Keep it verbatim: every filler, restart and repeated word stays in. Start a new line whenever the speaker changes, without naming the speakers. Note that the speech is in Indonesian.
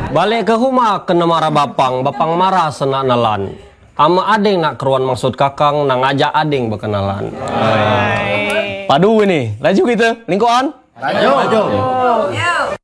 Balik ke rumah kena marah bapang, bapang marah senak nalan. Ama ading nak keruan maksud kakang, nang ngajak ading berkenalan.
Padu ini, laju kita, lingkuan.
Laju. Laju.